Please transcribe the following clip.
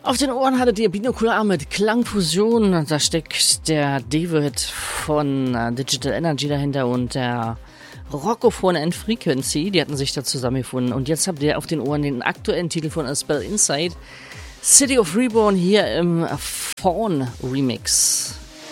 Auf den Ohren hattet ihr Binokular mit Klangfusion. Da steckt der David von Digital Energy dahinter und der Rocco von N-Frequency. Die hatten sich da zusammengefunden. Und jetzt habt ihr auf den Ohren den aktuellen Titel von A Spell Inside. City of Reborn hier im Fawn Remix.